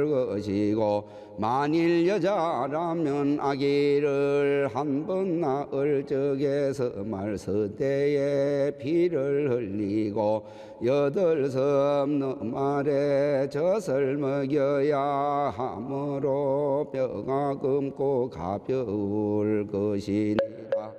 것이고 만일 여자라면 아기를 한 번 낳을 적에서 말서대에 피를 흘리고 8섬 너말에 젖을 먹여야 하므로 뼈가 검고 가벼울 것이니라.